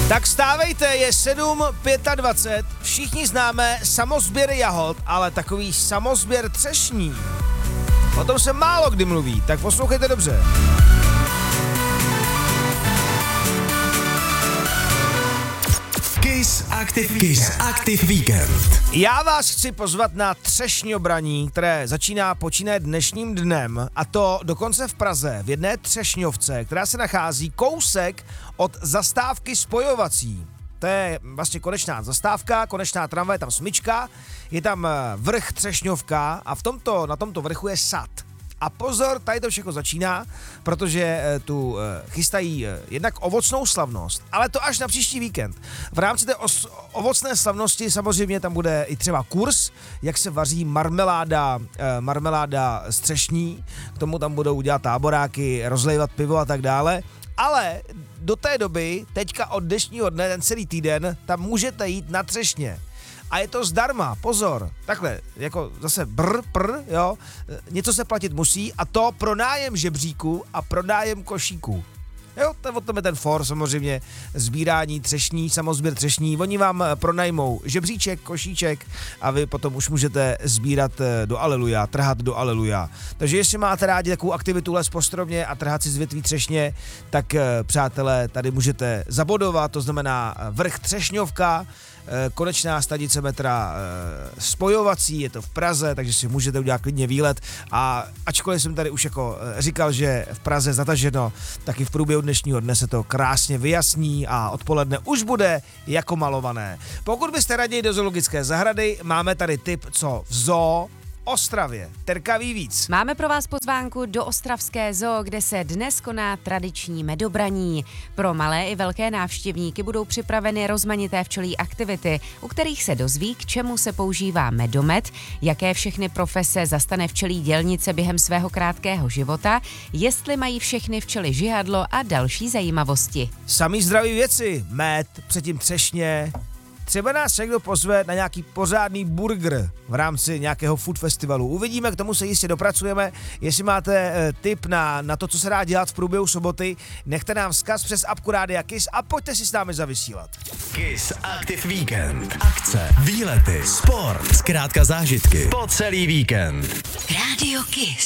Tak stávejte, je 7:25, všichni známe samozběr jahod, ale takový samozběr třešní. O tom se málo kdy mluví, tak poslouchejte dobře. Kiss Active Weekend. Já vás chci pozvat na třešňobraní, které počíná dnešním dnem, a to dokonce v Praze, v jedné třešňovce, která se nachází kousek od zastávky spojovací. To je vlastně konečná zastávka, konečná tramvaj, tam smyčka, je tam vrch Třešňovka a na tomto vrchu je sad. A pozor, tady to všechno začíná, protože tu chystají jednak ovocnou slavnost, ale to až na příští víkend. V rámci té ovocné slavnosti samozřejmě tam bude i třeba kurz, jak se vaří marmeláda z třešní, k tomu tam budou dělat táboráky, rozlévat pivo a tak dále. Ale do té doby, teďka od dnešního dne, ten celý týden, tam můžete jít na třešně. A je to zdarma, pozor, takhle, jako zase jo, něco se platit musí, a to pro nájem žebříku a pro nájem košíků. Jo, to je od tebe ten for, samozřejmě, sbírání třešní, samozběr třešní, oni vám pronajmou žebříček, košíček a vy potom už můžete sbírat do aleluja, trhat do aleluja. Takže jestli máte rádi takovou aktivitu les po stromě a trhat si z větví třešně, tak přátelé, tady můžete zabodovat, to znamená vrch Třešňovka, konečná stanice metra spojovací, je to v Praze, takže si můžete udělat klidně výlet, a ačkoliv jsem tady už jako říkal, že v Praze zataženo, tak i v průběhu dnešního dne se to krásně vyjasní a odpoledne už bude jako malované. Pokud byste raději do zoologické zahrady, máme tady tip, co v zoo Ostravě. Terka ví víc. Máme pro vás pozvánku do ostravské zoo, kde se dnes koná tradiční medobraní. Pro malé i velké návštěvníky budou připraveny rozmanité včelí aktivity, u kterých se dozví, k čemu se používá medomet, jaké všechny profese zastane včelí dělnice během svého krátkého života, jestli mají všechny včely žihadlo a další zajímavosti. Samý zdraví věci, med, předtím třešně. Třeba nás někdo pozve na nějaký pořádný burger v rámci nějakého food festivalu. Uvidíme, k tomu se jistě dopracujeme. Jestli máte tip na to, co se dá dělat v průběhu soboty, nechte nám vzkaz přes apku Rádia Kiss a pojďte si s námi zavysílat. Kiss Active Weekend. Akce, výlety, sport, zkrátka zážitky po celý víkend. Rádio Kiss.